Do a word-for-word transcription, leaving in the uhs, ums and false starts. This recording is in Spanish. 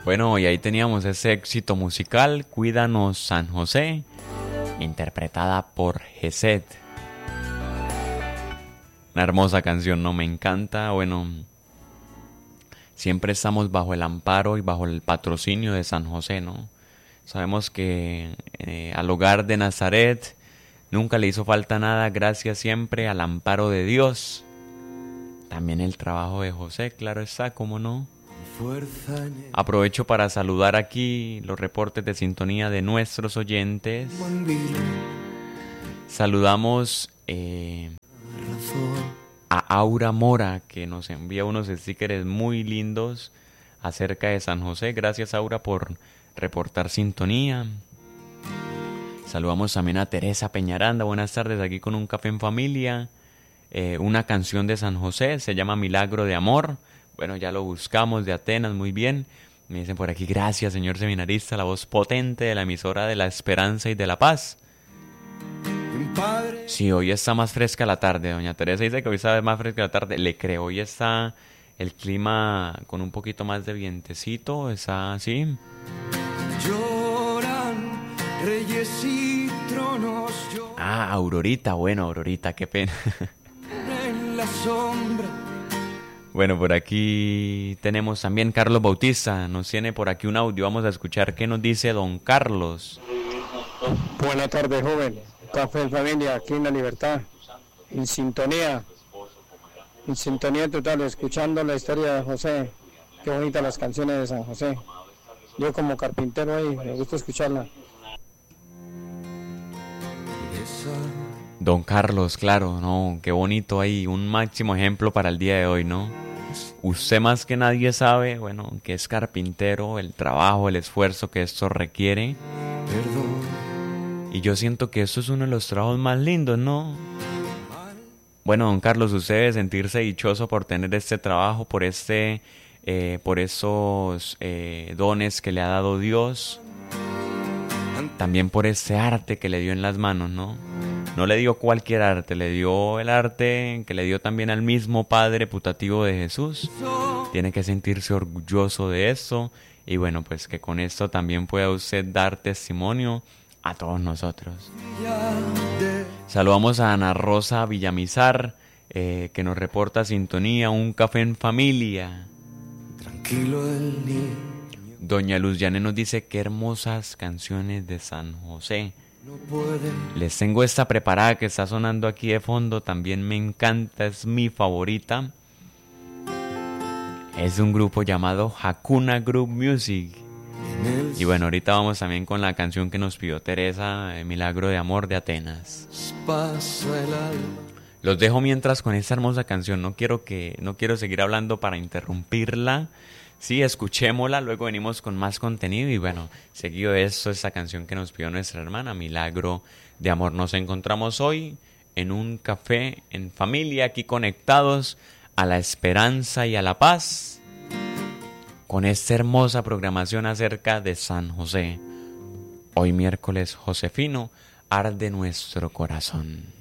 Bueno, y ahí teníamos ese éxito musical, Cuídanos San José, interpretada por Geset. Una hermosa canción, ¿no? Me encanta. Bueno, siempre estamos bajo el amparo y bajo el patrocinio de San José, ¿no? Sabemos que eh, al hogar de Nazaret nunca le hizo falta nada, gracias siempre al amparo de Dios. También el trabajo de José, claro está, ¿cómo no? Aprovecho para saludar aquí los reportes de sintonía de nuestros oyentes. Saludamos eh, a Aura Mora, que nos envía unos stickers muy lindos acerca de San José. Gracias, Aura, por reportar sintonía. Saludamos también a Teresa Peñaranda. Buenas tardes, aquí con un café en familia. Eh, una canción de San José, se llama Milagro de Amor. Bueno, ya lo buscamos, de Atenas, muy bien. Me dicen por aquí, gracias, señor seminarista, la voz potente de la emisora de la esperanza y de la paz. Sí, hoy está más fresca la tarde. Doña Teresa dice que hoy está más fresca la tarde. Le creo, hoy está el clima con un poquito más de vientecito, está así. Lloran reyes y tronos. Ah, Aurorita, bueno, Aurorita, qué pena. En la sombra. Bueno, por aquí tenemos también Carlos Bautista, nos tiene por aquí un audio, vamos a escuchar qué nos dice don Carlos. Buenas tardes, joven, café en familia, aquí en La Libertad, en sintonía, en sintonía total, escuchando la historia de José, qué bonitas las canciones de San José. Yo como carpintero ahí, me gusta escucharla. Don Carlos, claro, no, qué bonito ahí, un máximo ejemplo para el día de hoy, ¿no? Usted más que nadie sabe, bueno, que es carpintero, el trabajo, el esfuerzo que esto requiere. Y yo siento que esto es uno de los trabajos más lindos, ¿no? Bueno, don Carlos, usted debe sentirse dichoso por tener este trabajo, por este, eh, por esos eh, dones que le ha dado Dios. También por ese arte que le dio en las manos, ¿no? No le dio cualquier arte, le dio el arte que le dio también al mismo Padre putativo de Jesús. Tiene que sentirse orgulloso de eso. Y bueno, pues que con esto también pueda usted dar testimonio a todos nosotros. Saludamos a Ana Rosa Villamizar, eh, que nos reporta sintonía, un café en familia. Tranquilo el niño. Doña Luz Llanes nos dice qué hermosas canciones de San José. Les tengo esta preparada que está sonando aquí de fondo, también me encanta, es mi favorita. Es de un grupo llamado Hakuna Group Music. Y bueno, ahorita vamos también con la canción que nos pidió Teresa, Milagro de Amor de Atenas. Los dejo mientras con esta hermosa canción, no quiero que no quiero seguir hablando para interrumpirla. Sí, escuchémosla, luego venimos con más contenido y bueno, seguido de esto, esta canción que nos pidió nuestra hermana, Milagro de Amor. Nos encontramos hoy en un café en familia, aquí conectados a la esperanza y a la paz, con esta hermosa programación acerca de San José. Hoy miércoles josefino, arde nuestro corazón.